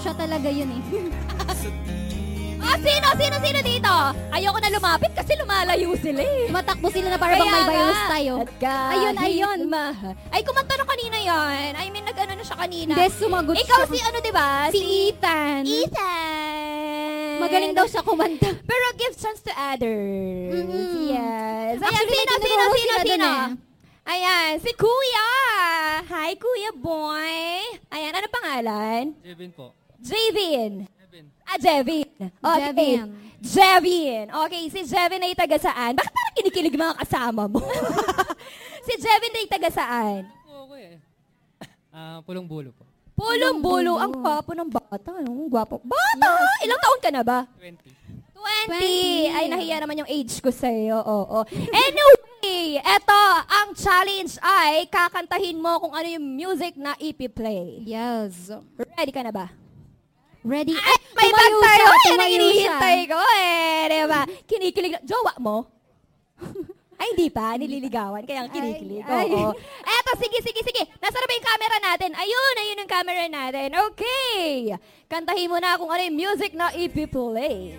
Siya talaga yun eh. Sino dito? Ayoko na lumapit kasi lumalayo sila eh. Matakbo sila na para bang may virus tayo. Ayun. Ay, kumanta na kanina yan. I mean, nag-ano na siya kanina. Hindi, sumagot Ikaw siya. si ano, diba? Si Ethan. Ethan. Magaling daw siya kumanta. Pero give chance to others. Yes. Ayan, Actually, may tinuro sila dun eh. Ayan, si Kuya. Hi, Kuya Boy. Ayan, ano pangalan? Jevin po. Jevin. Jevin. Jevin. Okay. Jevin. Jevin. Okay, si Jevin ay taga saan? Bakit parang kinikilig mga kasama mo? Si Jevin ay taga saan? Oo, okay. Pulong Bulo po. Pulong Bulo. Ang gwapo ng bata. Ang gwapo. Bata! Ilang taon ka na ba? 20. 20. Ay, nahiya naman yung age ko sa'yo. Oo. Anyway, eto, ang challenge ay kakantahin mo kung ano yung music na ipi-play. Yes. Ready ka na ba? Ready? Ay, may bag tumayo tayo. siya, Yan ang tumayo hinihintay siya. ko eh. Diba? Kinikilig na. Jowa mo? Ay, hindi pa. Nililigawan. Kaya ang kinikilig. Ay. Oo. Eto, sige. Nasaan na ba yung camera natin? Ayun yung camera natin. Okay. Kantahin mo na kung ano yung music na ipi-play.